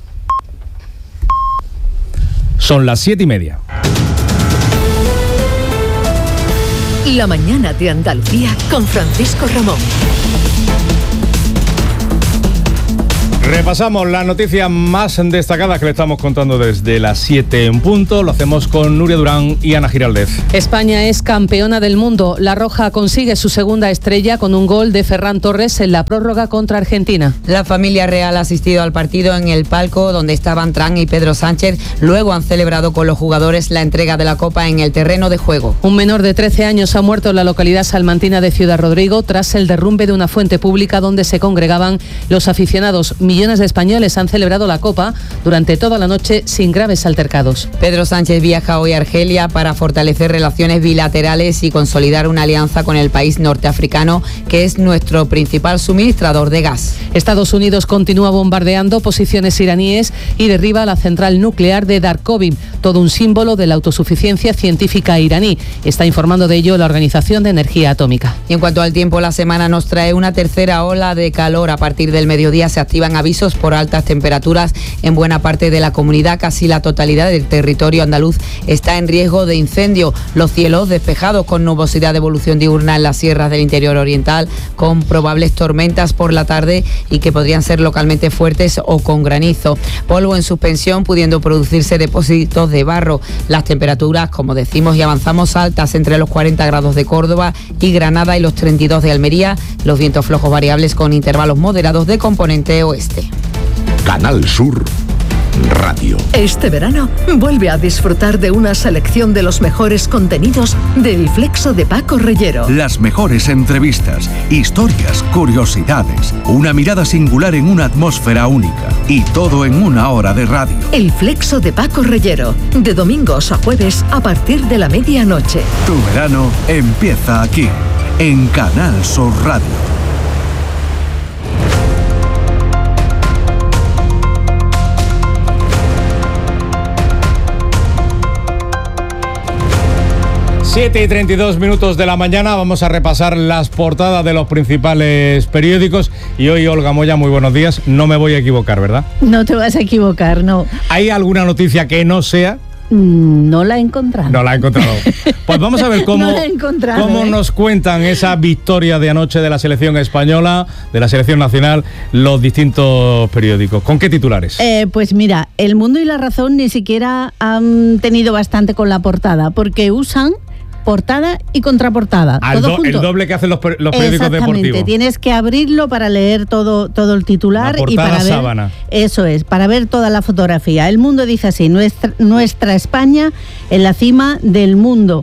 Son las siete y media. La mañana de Andalucía con Francisco Ramón. Repasamos las noticias más destacadas que le estamos contando desde las siete en punto. Lo hacemos con Nuria Durán y Ana Giraldez. España es campeona del mundo. La Roja consigue su segunda estrella con un gol de Ferran Torres en la prórroga contra Argentina. La familia real ha asistido al partido en el palco donde estaban Tran y Pedro Sánchez. Luego han celebrado con los jugadores la entrega de la Copa en el terreno de juego. Un menor de trece años ha muerto en la localidad salmantina de Ciudad Rodrigo tras el derrumbe de una fuente pública donde se congregaban los aficionados. Millones de españoles han celebrado la Copa durante toda la noche sin graves altercados. Pedro Sánchez viaja hoy a Argelia para fortalecer relaciones bilaterales y consolidar una alianza con el país norteafricano, que es nuestro principal suministrador de gas. Estados Unidos continúa bombardeando posiciones iraníes y derriba la central nuclear de Darkovim, todo un símbolo de la autosuficiencia científica iraní. Está informando de ello la Organización de Energía Atómica. Y en cuanto al tiempo, la semana nos trae una tercera ola de calor. A partir del mediodía se activan avisos por altas temperaturas en buena parte de la comunidad. Casi la totalidad del territorio andaluz está en riesgo de incendio. Los cielos despejados con nubosidad de evolución diurna en las sierras del interior oriental, con probables tormentas por la tarde y que podrían ser localmente fuertes o con granizo. Polvo en suspensión, pudiendo producirse depósitos de barro. Las temperaturas, como decimos y avanzamos, altas entre los cuarenta grados de Córdoba y Granada y los treinta y dos de Almería. Los vientos flojos variables con intervalos moderados de componente oeste. Canal Sur Radio. Este verano vuelve a disfrutar de una selección de los mejores contenidos del Flexo de Paco Reyero. Las mejores entrevistas, historias, curiosidades, una mirada singular en una atmósfera única y todo en una hora de radio. El Flexo de Paco Reyero, de domingos a jueves a partir de la medianoche. Tu verano empieza aquí, en Canal Sur Radio. siete y treinta y dos minutos de la mañana, vamos a repasar las portadas de los principales periódicos y hoy, Olga Moya, muy buenos días, no me voy a equivocar, ¿verdad? No te vas a equivocar, no. ¿Hay alguna noticia que no sea? No la he encontrado. No la he encontrado. Pues vamos a ver cómo, no la he encontrado, cómo ¿eh? nos cuentan esa victoria de anoche de la selección española, de la selección nacional, los distintos periódicos. ¿Con qué titulares? Eh, pues mira, El Mundo y La Razón ni siquiera han tenido bastante con la portada, porque usan portada y contraportada. Al todo do, junto. El doble que hacen los, los periódicos Exactamente, deportivos. Tienes que abrirlo para leer todo, todo el titular. La y para ver, sábana. Eso es, para ver toda la fotografía. El Mundo dice así: nuestra, nuestra España en la cima del mundo.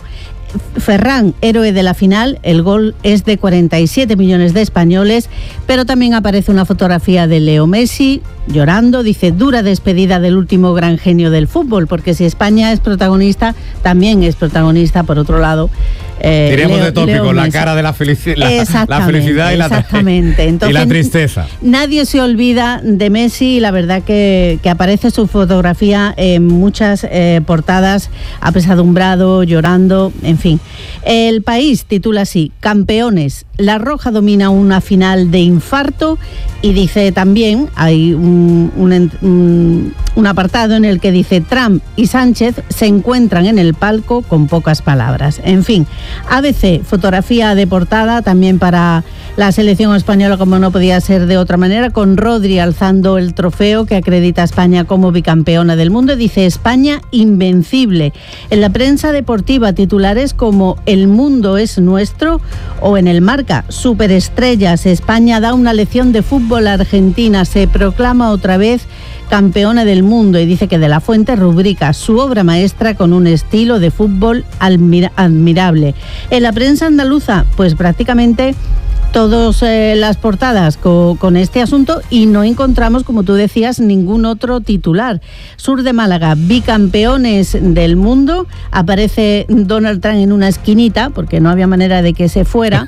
Ferran, héroe de la final, el gol es de cuarenta y siete millones de españoles, pero también aparece una fotografía de Leo Messi llorando, dice, dura despedida del último gran genio del fútbol, porque si España es protagonista, también es protagonista, por otro lado, Eh, Diríamos Leo, de tópico, Leo la Messi. cara de la, felici la, la felicidad y la, exactamente. Entonces, y la tristeza. Nadie se olvida de Messi, la verdad que, que aparece su fotografía en muchas eh, portadas, apesadumbrado, llorando, en fin. El País titula así, campeones, La Roja domina una final de infarto, y dice también, hay un, un, un, un apartado en el que dice, Trump y Sánchez se encuentran en el palco con pocas palabras. En fin, A B C, fotografía de portada también para la selección española, como no podía ser de otra manera, con Rodri alzando el trofeo que acredita a España como bicampeona del mundo. Dice, España invencible. En la prensa deportiva, titulares como El mundo es nuestro, o en el Marca, superestrellas, España da una lección de fútbol a Argentina, se proclama otra vez campeona del mundo, y dice que De la Fuente rubrica su obra maestra con un estilo de fútbol admira- admirable. En la prensa andaluza, pues prácticamente todas eh, las portadas co con este asunto, y no encontramos, como tú decías, ningún otro titular. Sur de Málaga, bicampeones del mundo, aparece Donald Trump en una esquinita, porque no había manera de que se fuera.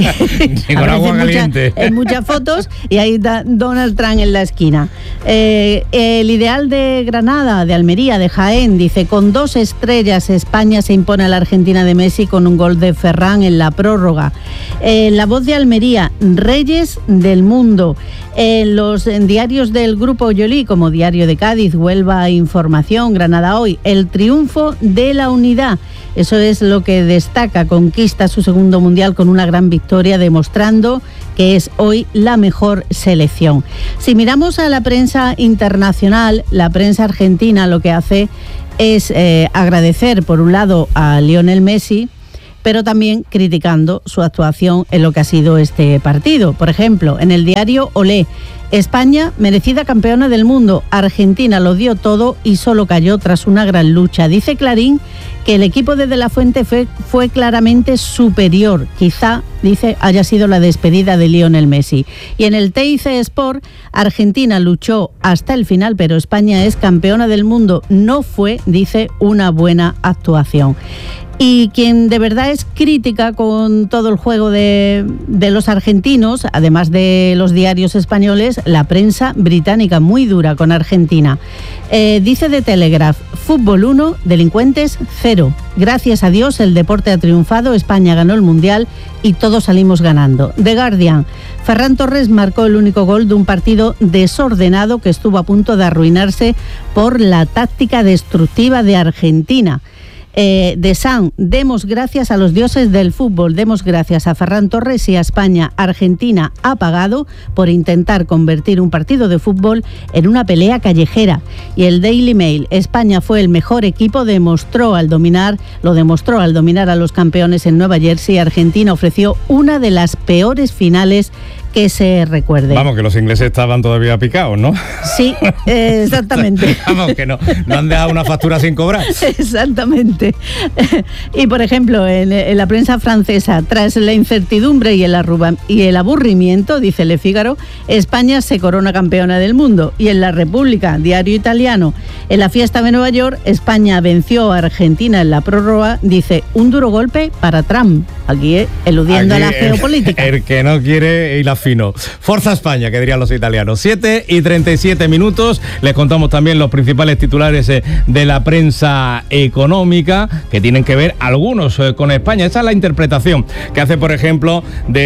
Con agua caliente. Mucha, en muchas fotos, y ahí está Donald Trump en la esquina. Eh, el ideal de Granada, de Almería, de Jaén, dice, con dos estrellas España se impone a la Argentina de Messi con un gol de Ferran en la prórroga. Eh, la Voz de Almería, reyes del mundo. En los en diarios del Grupo Yolí, como Diario de Cádiz, Huelva Información, Granada Hoy, el triunfo de la unidad. Eso es lo que destaca. Conquista su segundo mundial con una gran victoria, demostrando que es hoy la mejor selección. Si miramos a la prensa internacional, la prensa argentina lo que hace es eh, agradecer, por un lado, a Lionel Messi, pero también criticando su actuación en lo que ha sido este partido. Por ejemplo, en el diario Olé, España, merecida campeona del mundo, Argentina lo dio todo y solo cayó tras una gran lucha. Dice Clarín que el equipo de De la Fuente fue, fue claramente superior. Quizá, dice, haya sido la despedida de Lionel Messi. Y en el T I C Sport, Argentina luchó hasta el final, pero España es campeona del mundo. No fue, dice, una buena actuación. Y quien de verdad es crítica con todo el juego de, de los argentinos, además de los diarios españoles, la prensa británica, muy dura con Argentina. Eh, dice The Telegraph, fútbol uno, delincuentes cero. Gracias a Dios el deporte ha triunfado, España ganó el Mundial y todos salimos ganando. The Guardian, Ferran Torres marcó el único gol de un partido desordenado que estuvo a punto de arruinarse por la táctica destructiva de Argentina. Eh, de Sun, demos gracias a los dioses del fútbol, demos gracias a Ferran Torres y a España. Argentina ha pagado por intentar convertir un partido de fútbol en una pelea callejera. Y el Daily Mail, España fue el mejor equipo, demostró al dominar, lo demostró al dominar a los campeones en Nueva Jersey. Argentina ofreció una de las peores finales que se recuerde. Vamos, que los ingleses estaban todavía picados, ¿no? Sí, eh, exactamente. Vamos, que no, no han dejado una factura sin cobrar. Exactamente. Y, por ejemplo, en, en la prensa francesa, tras la incertidumbre y el, arruba, y el aburrimiento, dice Le Figaro, España se corona campeona del mundo. Y en La República, diario italiano, en la fiesta de Nueva York, España venció a Argentina en la prórroga, dice, un duro golpe para Trump. Aquí, eh, eludiendo Aquí, a la geopolítica. El, el que no quiere ir a fino. Forza España, que dirían los italianos. siete y treinta y siete minutos. Les contamos también los principales titulares eh, de la prensa económica, que tienen que ver algunos eh, con España. Esa es la interpretación que hace, por ejemplo,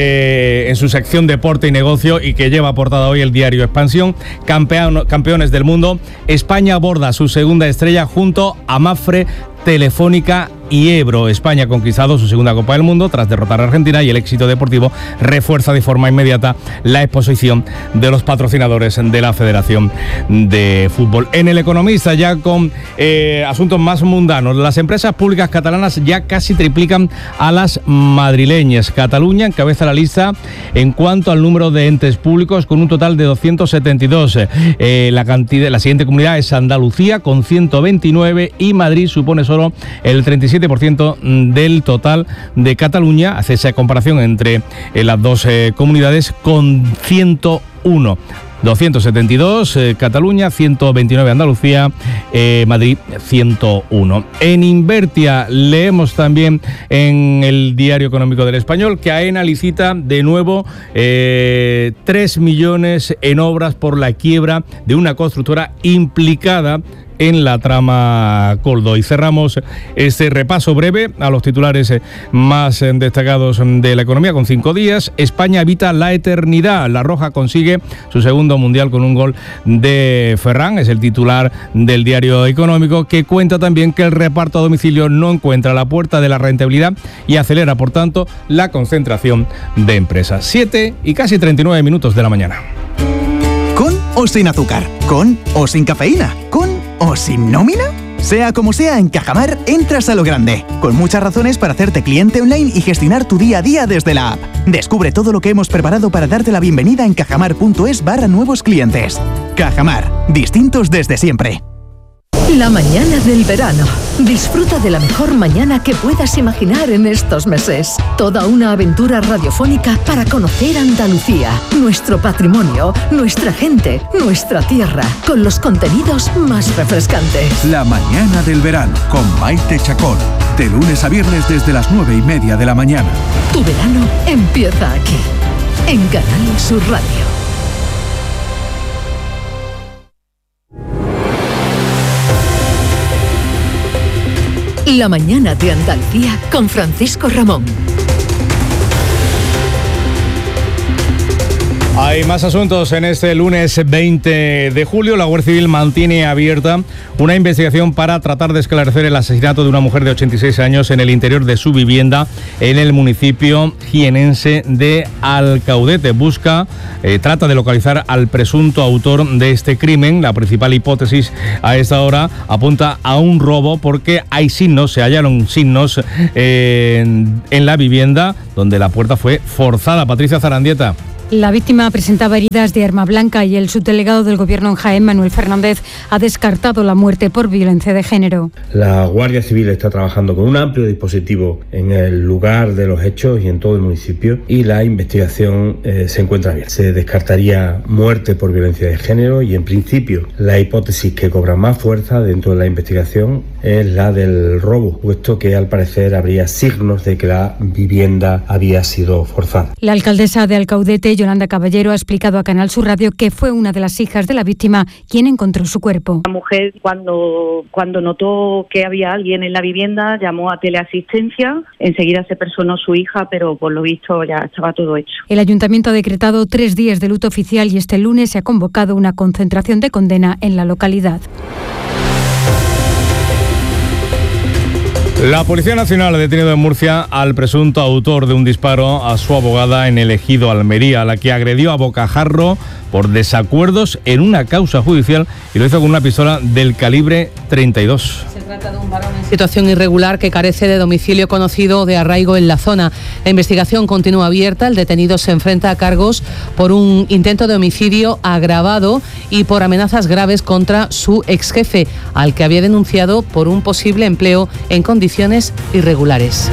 de en su sección Deporte y Negocio, y que lleva portada hoy el diario Expansión. Campeón, campeones del mundo. España aborda su segunda estrella junto a Mapfre, Telefónica y Ebro. España ha conquistado su segunda Copa del Mundo tras derrotar a Argentina, y el éxito deportivo refuerza de forma inmediata la exposición de los patrocinadores de la Federación de Fútbol. En El Economista, ya con eh, asuntos más mundanos, las empresas públicas catalanas ya casi triplican a las madrileñas. Cataluña encabeza la lista en cuanto al número de entes públicos, con un total de doscientos setenta y dos. Eh, la, cantidad, la siguiente comunidad es Andalucía, con ciento veintinueve, y Madrid supone solo el treinta y siete veintisiete por ciento del total de Cataluña. Hace esa comparación entre eh, las dos eh, comunidades con ciento uno. doscientos setenta y dos eh, Cataluña, ciento veintinueve Andalucía, eh, Madrid ciento uno. En Invertia leemos también en el Diario Económico del Español que AENA licita de nuevo eh, tres millones en obras por la quiebra de una constructora implicada en la trama Coldo. Y cerramos este repaso breve a los titulares más destacados de la economía con cinco días. España evita la eternidad. La Roja consigue su segundo mundial con un gol de Ferran. Es el titular del Diario Económico, que cuenta también que el reparto a domicilio no encuentra la puerta de la rentabilidad y acelera, por tanto, la concentración de empresas. siete y casi treinta y nueve minutos de la mañana. ¿Con o sin azúcar? ¿Con o sin cafeína? ¿Con o sin nómina? Sea como sea, en Cajamar entras a lo grande, con muchas razones para hacerte cliente online y gestionar tu día a día desde la app. Descubre todo lo que hemos preparado para darte la bienvenida en cajamar.es barra nuevos clientes. Cajamar, distintos desde siempre. La mañana del verano. Disfruta de la mejor mañana que puedas imaginar en estos meses. Toda una aventura radiofónica para conocer Andalucía, nuestro patrimonio, nuestra gente, nuestra tierra, con los contenidos más refrescantes. La mañana del verano con Maite Chacón. De lunes a viernes desde las nueve y media de la mañana. Tu verano empieza aquí, en Canal Sur Radio. La mañana de Andalucía con Francisco Ramón. Hay más asuntos en este lunes veinte de julio. La Guardia Civil mantiene abierta una investigación para tratar de esclarecer el asesinato de una mujer de ochenta y seis años en el interior de su vivienda en el municipio jienense de Alcaudete. Busca, eh, trata de localizar al presunto autor de este crimen. La principal hipótesis a esta hora apunta a un robo porque hay signos, se hallaron signos eh, en, en la vivienda donde la puerta fue forzada. Patricia Zarandieta. La víctima presentaba heridas de arma blanca y el subdelegado del Gobierno en Jaén, Manuel Fernández, ha descartado la muerte por violencia de género. La Guardia Civil está trabajando con un amplio dispositivo en el lugar de los hechos y en todo el municipio, y la investigación eh, se encuentra bien. Se descartaría muerte por violencia de género y, en principio, la hipótesis que cobra más fuerza dentro de la investigación es la del robo, puesto que al parecer habría signos de que la vivienda había sido forzada. La alcaldesa de Alcaudete, Yolanda Caballero, ha explicado a Canal Sur Radio que fue una de las hijas de la víctima quien encontró su cuerpo. La mujer, cuando, cuando notó que había alguien en la vivienda, llamó a teleasistencia. Enseguida se personó su hija, pero por lo visto ya estaba todo hecho. El ayuntamiento ha decretado tres días de luto oficial y este lunes se ha convocado una concentración de condena en la localidad. La Policía Nacional ha detenido en Murcia al presunto autor de un disparo a su abogada en el ejido Almería, a la que agredió a bocajarro por desacuerdos en una causa judicial y lo hizo con una pistola del calibre treinta y dos. Se trata de un varón en situación irregular que carece de domicilio conocido o de arraigo en la zona. La investigación continúa abierta. El detenido se enfrenta a cargos por un intento de homicidio agravado y por amenazas graves contra su exjefe, al que había denunciado por un posible empleo en condiciones irregulares.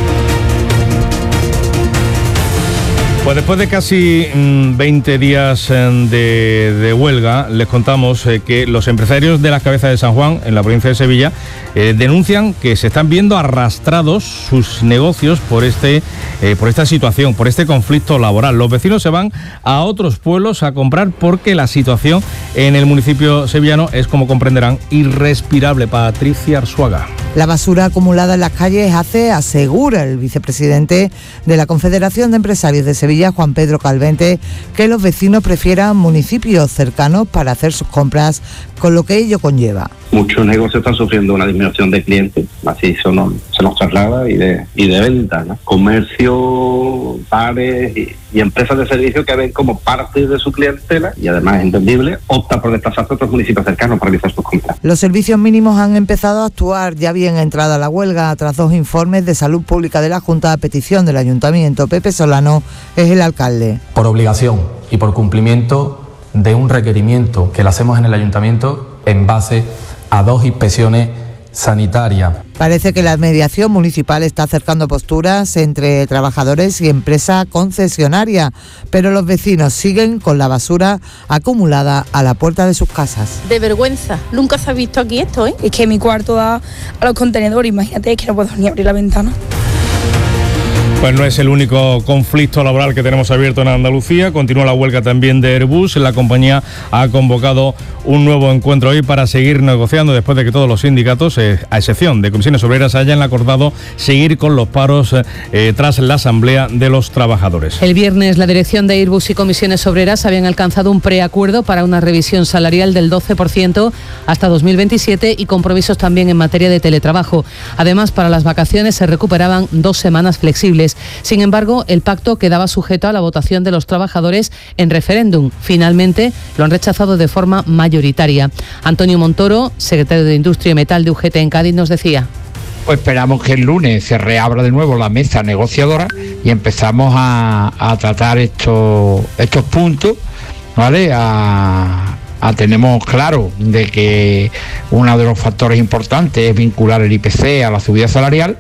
Pues después de casi veinte días de, de huelga, les contamos eh, que los empresarios de las Cabezas de San Juan, en la provincia de Sevilla, eh, denuncian que se están viendo arrastrados sus negocios por, este, eh, por esta situación, por este conflicto laboral. Los vecinos se van a otros pueblos a comprar porque la situación en el municipio sevillano es, como comprenderán, irrespirable. Patricia Arzuaga. La basura acumulada en las calles hace, asegura el vicepresidente de la Confederación de Empresarios de Sevilla, Juan Pedro Calvente, que los vecinos prefieran municipios cercanos para hacer sus compras, con lo que ello conlleva. Muchos negocios están sufriendo una disminución de clientes, así eso nos, se nos traslada, y de, y de venta, ¿no? Comercio, bares y, y empresas de servicio que ven como parte de su clientela, y además es entendible, opta por desplazarse a otros municipios cercanos para realizar sus compras. Los servicios mínimos han empezado a actuar ya bien entrada la huelga, tras dos informes de salud pública de la Junta a petición del Ayuntamiento. Pepe Solano es el alcalde. Por obligación y por cumplimiento de un requerimiento que le hacemos en el Ayuntamiento en base a dos inspecciones sanitaria. Parece que la mediación municipal está acercando posturas entre trabajadores y empresa concesionaria, pero los vecinos siguen con la basura acumulada a la puerta de sus casas. De vergüenza, nunca se ha visto aquí esto, ¿eh? Es que mi cuarto da a los contenedores, imagínate, es que no puedo ni abrir la ventana. Pues no es el único conflicto laboral que tenemos abierto en Andalucía. Continúa la huelga también de Airbus. La compañía ha convocado un nuevo encuentro hoy para seguir negociando después de que todos los sindicatos, eh, a excepción de comisiones obreras, hayan acordado seguir con los paros eh, tras la asamblea de los trabajadores. El viernes la dirección de Airbus y comisiones obreras habían alcanzado un preacuerdo para una revisión salarial del doce por ciento hasta dos mil veintisiete y compromisos también en materia de teletrabajo. Además, para las vacaciones se recuperaban dos semanas flexibles. Sin embargo, el pacto quedaba sujeto a la votación de los trabajadores en referéndum. Finalmente, lo han rechazado de forma mayoritaria. Antonio Montoro, secretario de Industria y Metal de U G T en Cádiz, nos decía: Pues esperamos que el lunes se reabra de nuevo la mesa negociadora y empezamos a, a tratar estos, estos puntos, ¿vale? A, a, tenemos claro de que uno de los factores importantes es vincular el I P C a la subida salarial.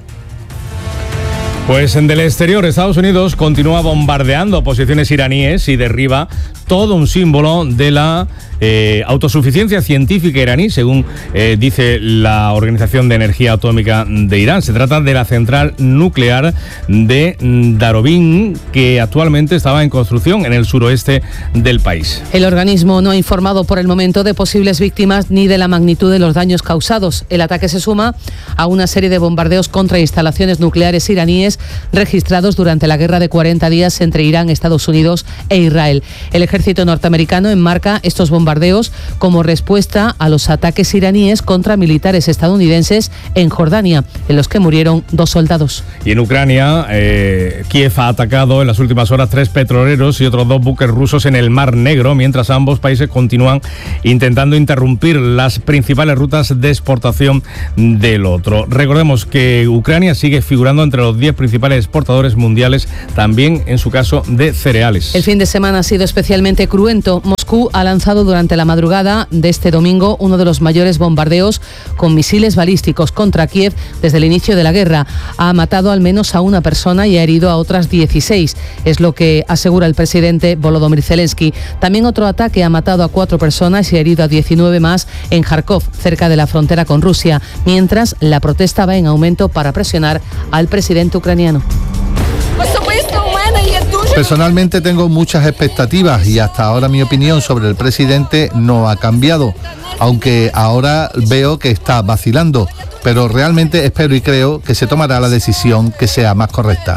Pues en del exterior, Estados Unidos continúa bombardeando posiciones iraníes y derriba todo un símbolo de la eh, autosuficiencia científica iraní, según eh, dice la Organización de Energía Atómica de Irán. Se trata de la central nuclear de Darovin, que actualmente estaba en construcción en el suroeste del país. El organismo no ha informado por el momento de posibles víctimas ni de la magnitud de los daños causados. El ataque se suma a una serie de bombardeos contra instalaciones nucleares iraníes registrados durante la guerra de cuarenta días entre Irán, Estados Unidos e Israel. El ejército norteamericano enmarca estos bombardeos como respuesta a los ataques iraníes contra militares estadounidenses en Jordania, en los que murieron dos soldados. Y en Ucrania, eh, Kiev ha atacado en las últimas horas tres petroleros y otros dos buques rusos en el Mar Negro, mientras ambos países continúan intentando interrumpir las principales rutas de exportación del otro. Recordemos que Ucrania sigue figurando entre los diez principales exportadores mundiales, también en su caso de cereales. El fin de semana ha sido especialmente cruento. Moscú ha lanzado durante la madrugada de este domingo uno de los mayores bombardeos con misiles balísticos contra Kiev desde el inicio de la guerra. Ha matado al menos a una persona y ha herido a otras dieciséis, es lo que asegura el presidente Volodymyr Zelensky. También otro ataque ha matado a cuatro personas y ha herido a diecinueve más en Kharkov, cerca de la frontera con Rusia, mientras la protesta va en aumento para presionar al presidente ucraniano. Personalmente tengo muchas expectativas y hasta ahora mi opinión sobre el presidente no ha cambiado, aunque ahora veo que está vacilando, pero realmente espero y creo que se tomará la decisión que sea más correcta.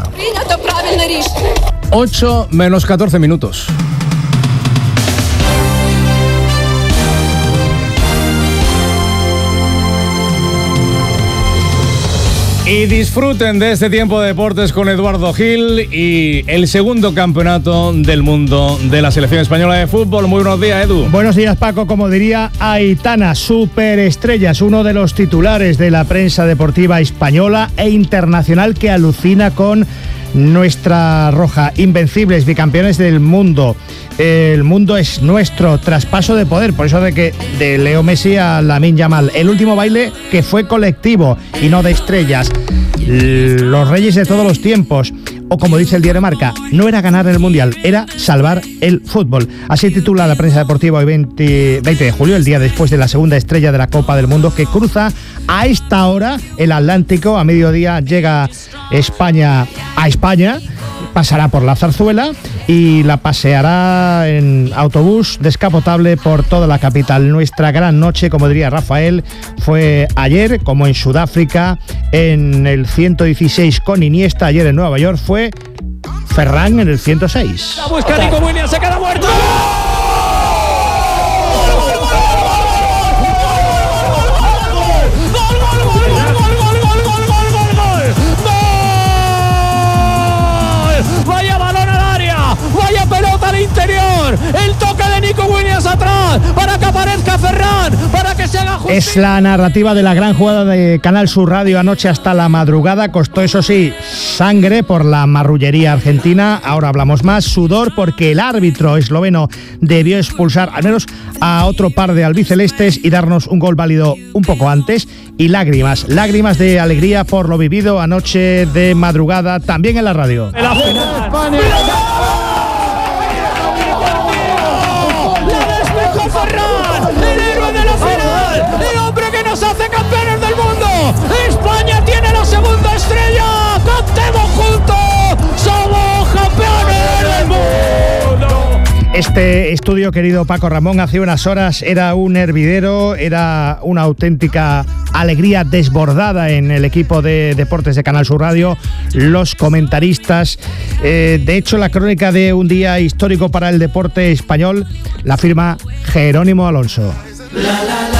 ocho menos catorce minutos. Y disfruten de este tiempo de deportes con Eduardo Gil y el segundo campeonato del mundo de la selección española de fútbol. Muy buenos días, Edu. Buenos días, Paco. Como diría Aitana, superestrellas, uno de los titulares de la prensa deportiva española e internacional que alucina con nuestra roja. Invencibles, bicampeones del mundo. El mundo es nuestro, traspaso de poder, por eso de que de Leo Messi a Lamine Yamal, el último baile que fue colectivo y no de estrellas, los reyes de todos los tiempos, o como dice el diario Marca, no era ganar el Mundial, era salvar el fútbol. Así titula la prensa deportiva hoy veinte, veinte de julio, el día después de la segunda estrella de la Copa del Mundo, que cruza a esta hora el Atlántico. A mediodía llega España a España, pasará por la Zarzuela y la paseará en autobús descapotable por toda la capital. Nuestra gran noche, como diría Rafael, fue ayer, como en Sudáfrica, en el ciento dieciséis con Iniesta. Ayer en Nueva York fue Ferran en el ciento seis. La busca Nico Williams, se queda muerto. Interior, el toque de Nico Williams atrás para que aparezca Ferran, para que se haga Es la narrativa de la gran jugada de Canal Sur Radio anoche hasta la madrugada. Costó, eso sí, sangre por la marrullería argentina. Ahora hablamos más. Sudor porque el árbitro esloveno debió expulsar al menos a otro par de albicelestes y darnos un gol válido un poco antes. Y lágrimas, lágrimas de alegría por lo vivido anoche de madrugada, también en la radio. En la final. España. Hace campeones del mundo. España tiene la segunda estrella. Cantemos juntos. Somos campeones del mundo. Este estudio, querido Paco Ramón, hace unas horas era un hervidero, era una auténtica alegría desbordada en el equipo de deportes de Canal Sur Radio, los comentaristas. Eh, de hecho, la crónica de un día histórico para el deporte español la firma Jerónimo Alonso. La, la, la.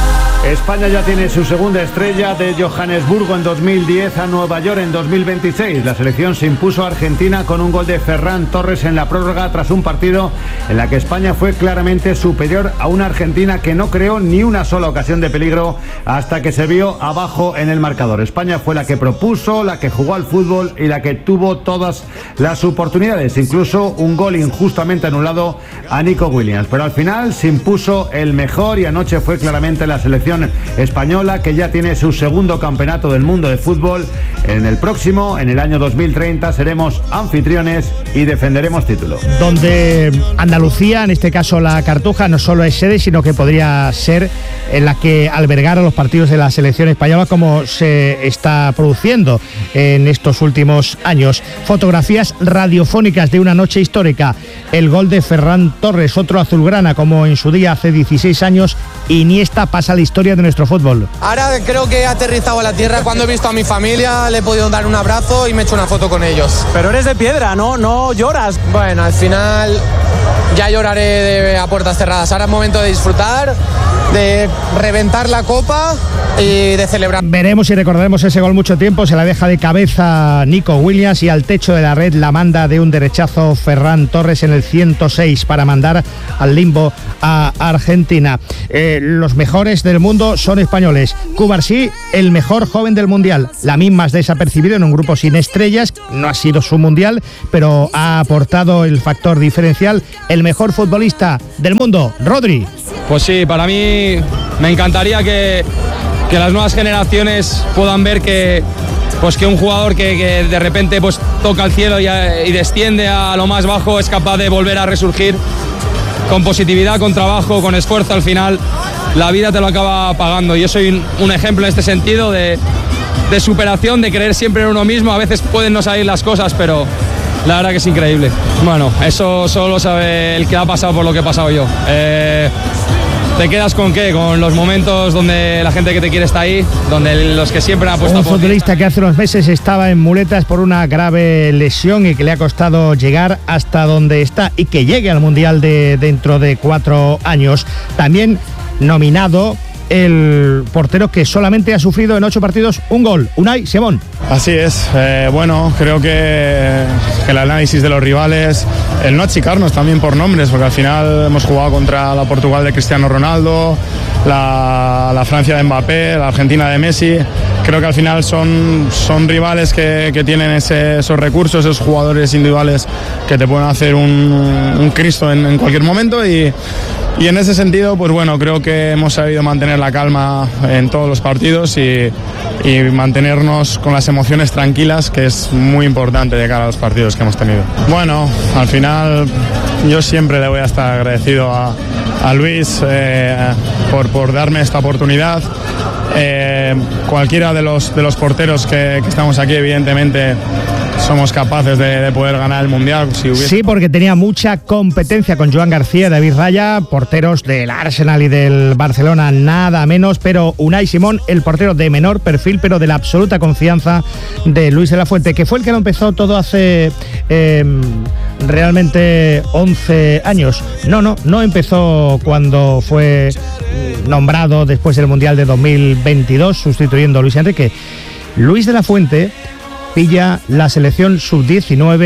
España ya tiene su segunda estrella, de Johannesburgo en dos mil diez a Nueva York en dos mil veintiséis. La selección se impuso a Argentina con un gol de Ferran Torres en la prórroga tras un partido en la que España fue claramente superior a una Argentina que no creó ni una sola ocasión de peligro hasta que se vio abajo en el marcador. España fue la que propuso, la que jugó al fútbol y la que tuvo todas las oportunidades, incluso un gol injustamente anulado a Nico Williams. Pero al final se impuso el mejor y anoche fue claramente la selección española, que ya tiene su segundo campeonato del mundo de fútbol. En el próximo, en el año dos mil treinta, seremos anfitriones y defenderemos título. Donde Andalucía, en este caso la Cartuja, no solo es sede, sino que podría ser en la que albergara los partidos de la selección española, como se está produciendo en estos últimos años. Fotografías radiofónicas de una noche histórica. El gol de Ferran Torres, otro azulgrana, como en su día hace dieciséis años, Iniesta pasa a la historia de nuestro fútbol. Ahora creo que he aterrizado a la tierra. Cuando he visto a mi familia, le he podido dar un abrazo y me he hecho una foto con ellos. Pero eres de piedra, ¿no? No lloras. Bueno, al final ya lloraré de, a puertas cerradas. Ahora es momento de disfrutar, de reventar la copa y de celebrar. Veremos y recordaremos ese gol mucho tiempo. Se la deja de cabeza Nico Williams y al techo de la red la manda de un derechazo Ferran Torres en el ciento seis para mandar al limbo a Argentina. Eh, los mejores del mundo son españoles. Cubarsí, el mejor joven del mundial. Lamine más desapercibido en un grupo sin estrellas. No ha sido su mundial, pero ha aportado el factor diferencial. El mejor futbolista del mundo, Rodri. Pues sí, para mí me encantaría que, que las nuevas generaciones puedan ver que, pues que un jugador que, que de repente pues toca el cielo y, y desciende a lo más bajo es capaz de volver a resurgir con positividad, con trabajo, con esfuerzo. Al final la vida te lo acaba pagando. Yo soy un, un ejemplo en este sentido de, de superación, de creer siempre en uno mismo. A veces pueden no salir las cosas, pero la verdad que es increíble. Bueno, eso solo sabe el que ha pasado por lo que he pasado yo. Eh, ¿Te quedas con qué? Con los momentos donde la gente que te quiere está ahí, donde los que siempre han apostado por ti. Un futbolista que hace unos meses estaba en muletas por una grave lesión y que le ha costado llegar hasta donde está y que llegue al Mundial de dentro de cuatro años. También nominado el portero que solamente ha sufrido en ocho partidos un gol, Unai Simón. Así es, eh, bueno, creo que, que el análisis de los rivales, el no achicarnos también por nombres, porque al final hemos jugado contra la Portugal de Cristiano Ronaldo, la, la Francia de Mbappé, la Argentina de Messi. Creo que al final son, son rivales que, que tienen ese, esos recursos, esos jugadores individuales que te pueden hacer un, un Cristo en, en cualquier momento y, y en ese sentido, pues bueno, creo que hemos sabido mantener la calma en todos los partidos y, y mantenernos con las emociones tranquilas, que es muy importante de cara a los partidos que hemos tenido. Bueno, al final yo siempre le voy a estar agradecido a, a Luis eh, por, por darme esta oportunidad. Eh, cualquiera de los, de los porteros que, que estamos aquí, evidentemente somos capaces de, de poder ganar el Mundial. Si hubiese... Sí, porque tenía mucha competencia con Joan García, David Raya, porteros del Arsenal y del Barcelona, nada menos, pero Unai Simón, el portero de menor perfil, pero de la absoluta confianza de Luis de la Fuente, que fue el que lo empezó todo hace eh, realmente once años. No, no, no empezó cuando fue nombrado después del Mundial de dos mil veintidós, sustituyendo a Luis Enrique. Luis de la Fuente pilla la selección sub diecinueve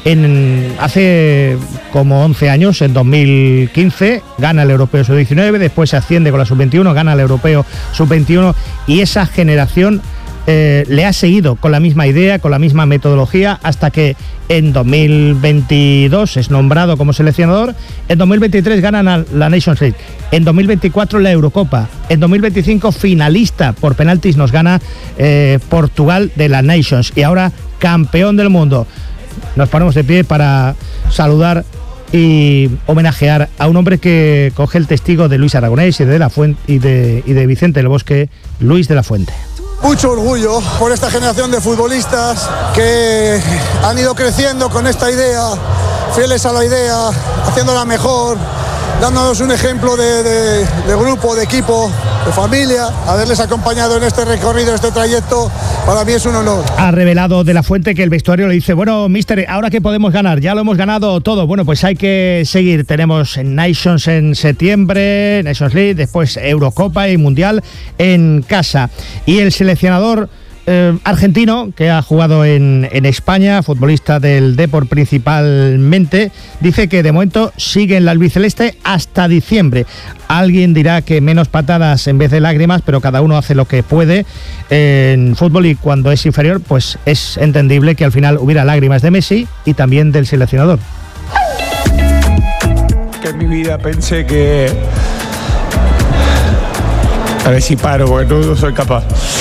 En, hace como once años, en dos mil quince, gana el Europeo sub diecinueve, después se asciende con la sub veintiuno, gana el Europeo sub veintiuno y esa generación eh, le ha seguido con la misma idea, con la misma metodología, hasta que en dos mil veintidós es nombrado como seleccionador, en dos mil veintitrés gana la Nations League, en dos mil veinticuatro la Eurocopa, en dos mil veinticinco finalista por penaltis nos gana eh, Portugal de la Nations y ahora campeón del mundo. Nos ponemos de pie para saludar y homenajear a un hombre que coge el testigo de Luis Aragonés y de, la Fuente, y de, y de Vicente del Bosque, Luis de la Fuente. Mucho orgullo por esta generación de futbolistas que han ido creciendo con esta idea, fieles a la idea, haciéndola mejor, dándonos un ejemplo de, de, de grupo, de equipo, de familia. Haberles acompañado en este recorrido, en este trayecto, para mí es un honor. Ha revelado de la Fuente que el vestuario le dice, bueno, mister, ¿ahora qué podemos ganar? Ya lo hemos ganado todo. Bueno, pues hay que seguir. Tenemos Nations en septiembre, Nations League, después Eurocopa y Mundial en casa. Y el seleccionador Eh, argentino, que ha jugado en, en España, futbolista del Depor principalmente, dice que de momento sigue en la albiceleste hasta diciembre. Alguien dirá que menos patadas en vez de lágrimas, pero cada uno hace lo que puede en fútbol y cuando es inferior, pues es entendible que al final hubiera lágrimas de Messi y también del seleccionador. Que en mi vida pensé que... A ver si paro, porque no, no soy capaz.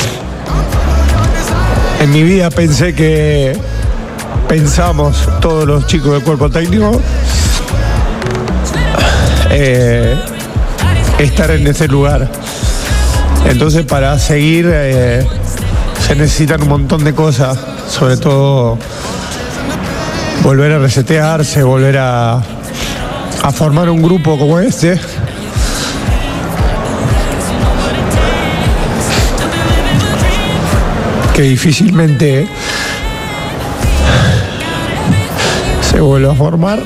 En mi vida pensé que pensamos todos los chicos del cuerpo técnico eh, estar en ese lugar. Entonces para seguir eh, se necesitan un montón de cosas, sobre todo volver a resetearse, volver a, a formar un grupo como este. Que difícilmente se vuelve a formar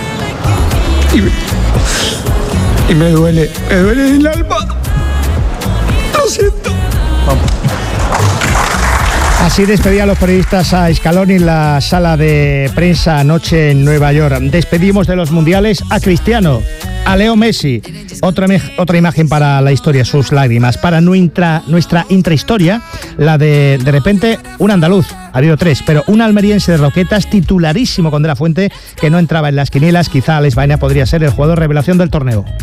y, y me duele, me duele el alma, lo siento. Así despedían los periodistas a Scaloni en la sala de prensa anoche en Nueva York. Despedimos de los mundiales a Cristiano, a Leo Messi. Otra, otra imagen para la historia, sus lágrimas. Para nuestra, nuestra intrahistoria, la de de repente un andaluz, ha habido tres, pero un almeriense de Roquetas, titularísimo con De la Fuente, que no entraba en las quinielas. Quizá Alex Baena podría ser el jugador revelación del torneo.